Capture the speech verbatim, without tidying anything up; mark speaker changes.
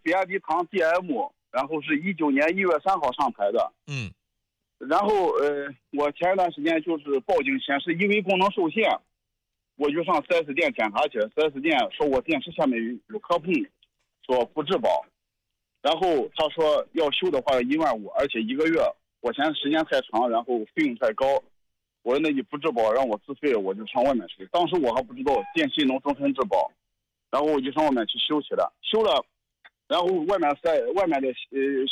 Speaker 1: 比亚迪唐 D M， 然后是一九年一月三号上牌的。
Speaker 2: 嗯。
Speaker 1: 然后呃，我前一段时间就是报警显示一维功能受限，我就上 四 S 店检查去 ，四 S 店说我电池下面有磕碰，说不质保。然后他说要修的话一万五，而且一个月，我嫌时间太长，然后费用太高。我说那你不质保让我自费，我就上外面去。当时我还不知道电器能终身质保，然后我就上外面去修去了，修了，然后外面在外面的呃